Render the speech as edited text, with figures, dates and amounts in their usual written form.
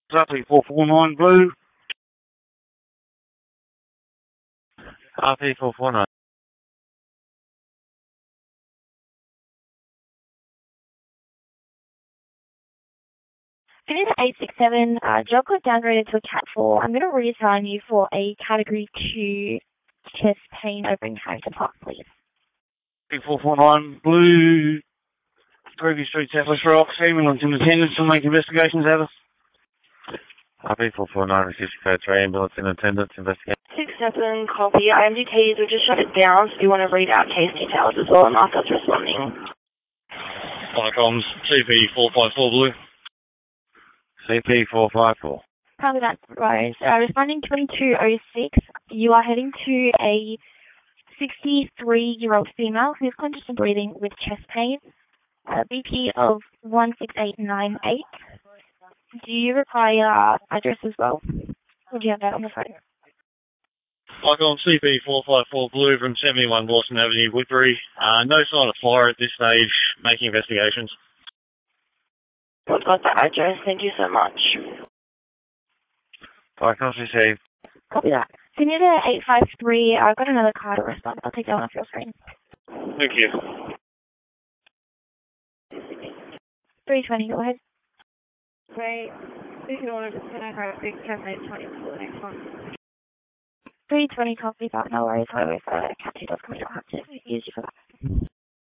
RP449 Blue. RP449. Unit 867, job got downgraded to a Cat 4. I'm going to reassign you for a Category 2 chest pain over in Harrington Park, please. RP449 Blue. Groovy Street, Southwest Rocks. Ambulance in attendance to make investigations out of. RP449 received code 3, ambulance in attendance, investigation. 67, copy. IMDTs, we just shut it down, so do you want to read out case details as well and mark us responding? Comms, CP454 Blue. CP454. Probably that, Rose. Responding 2206, you are heading to a 63-year-old female who's conscious of breathing with chest pain, BP of 16898. Do you require address as well? Or do you have that on the phone? On CP454 Blue from 71 Lawson Avenue, Woodbury. No sign of fire at this stage, making investigations. We've got the address, thank you so much. Comms received. Copy that. Senator 853, I've got another card to respond. I'll take that one off your screen. Thank you. 320, go ahead. Great. We can order 1056, 1020 for the next one. 320, copy that. No worries. However, if Cat 2 does come, you don't have to use you for that.